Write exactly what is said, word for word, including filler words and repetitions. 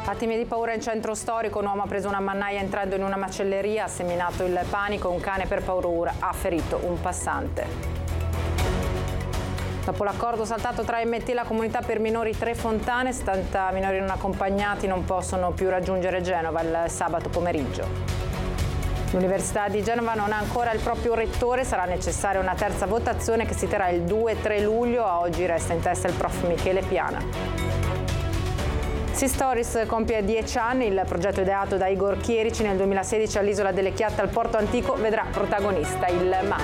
Attimi di paura in centro storico, un uomo ha preso una mannaia entrando in una macelleria, ha seminato il panico, un cane per paura ha ferito un passante. Dopo l'accordo saltato tra M T e la comunità per minori Tre Fontane, settanta minori non accompagnati non possono più raggiungere Genova il sabato pomeriggio. L'Università di Genova non ha ancora il proprio rettore, sarà necessaria una terza votazione che si terrà il due e tre luglio, a oggi resta in testa il prof Michele Piana. Sea Stories compie dieci anni, il progetto ideato da Igor Chierici nel duemilasedici all'isola delle Chiatte al Porto Antico vedrà protagonista il mare.